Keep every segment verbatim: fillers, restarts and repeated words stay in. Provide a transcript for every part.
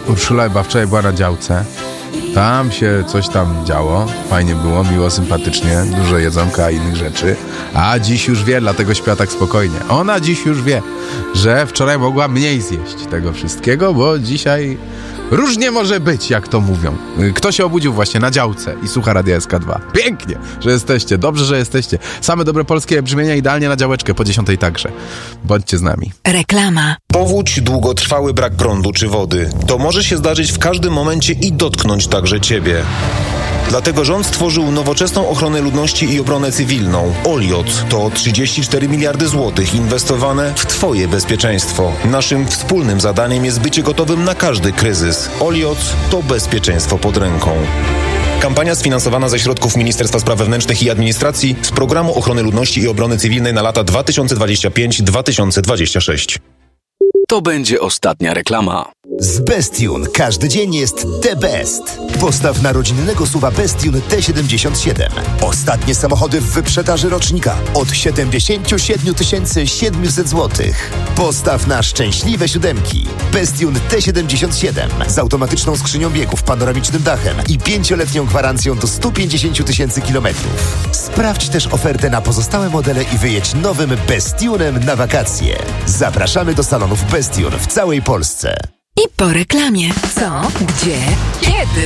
Urszula chyba wczoraj była na działce. Tam się coś tam działo. Fajnie było, miło, sympatycznie. Dużo jedzonka i innych rzeczy. A dziś już wie, dlatego śpia tak spokojnie. Ona dziś już wie, że wczoraj mogła mniej zjeść tego wszystkiego, bo dzisiaj różnie może być, jak to mówią. Kto się obudził właśnie na działce i słucha Radia S K dwa? Pięknie, że jesteście. Dobrze, że jesteście. Same dobre polskie brzmienia idealnie na działeczkę. Po dziesiątej także. Bądźcie z nami. Reklama. Powódź, długotrwały brak prądu czy wody. To może się zdarzyć w każdym momencie i dotknąć także ciebie. Dlatego rząd stworzył nowoczesną ochronę ludności i obronę cywilną. Olioc to trzydzieści cztery miliardy złotych inwestowane w twoje bezpieczeństwo. Naszym wspólnym zadaniem jest bycie gotowym na każdy kryzys. Olioc to bezpieczeństwo pod ręką. Kampania sfinansowana ze środków Ministerstwa Spraw Wewnętrznych i Administracji z Programu Ochrony Ludności i Obrony Cywilnej na lata dwa tysiące dwudziesty piąty do dwa tysiące dwudziestego szóstego. To będzie ostatnia reklama. Z Bestune każdy dzień jest the best. Postaw na rodzinnego S U V-a Bestune T siedemdziesiąt siedem. Ostatnie samochody w wyprzedaży rocznika od siedemdziesiąt siedem tysięcy siedemset złotych. Postaw na szczęśliwe siódemki. Bestune T siedemdziesiąt siedem z automatyczną skrzynią biegów, panoramicznym dachem i pięcioletnią gwarancją do sto pięćdziesiąt tysięcy kilometrów. Sprawdź też ofertę na pozostałe modele i wyjedź nowym Bestunem na wakacje. Zapraszamy do salonów Bestune w całej Polsce. I po reklamie. Co? Gdzie? Kiedy?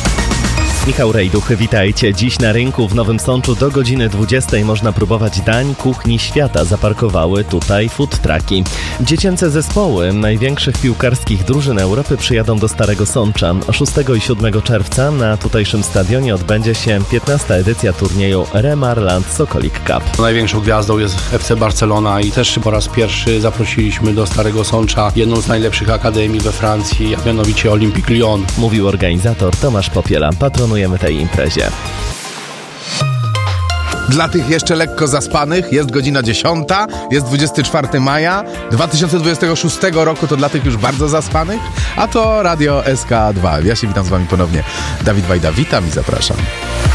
Michał Rejduch, witajcie. Dziś na rynku w Nowym Sączu do godziny dwudziestej można próbować dań kuchni świata. Zaparkowały tutaj food trucki. Dziecięce zespoły największych piłkarskich drużyn Europy przyjadą do Starego Sącza. szóstego i siódmego czerwca na tutejszym stadionie odbędzie się piętnasta edycja turnieju Remarland Sokolik Cup. Największą gwiazdą jest F C Barcelona i też po raz pierwszy zaprosiliśmy do Starego Sącza jedną z najlepszych akademii we Francji, mianowicie Olympique Lyon. Mówił organizator Tomasz Popiela. Patronujemy tej imprezie. Dla tych jeszcze lekko zaspanych jest godzina dziesiąta, jest dwudziestego czwartego maja dwa tysiące dwudziestego szóstego roku, to dla tych już bardzo zaspanych, a to Radio S K dwa. Ja się witam z wami ponownie. Dawid Wajda, witam i zapraszam.